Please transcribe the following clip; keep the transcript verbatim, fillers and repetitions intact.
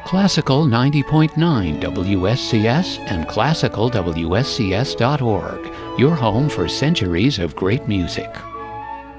Classical ninety point nine W S C S and classical W S C S dot org, your home for centuries of great music.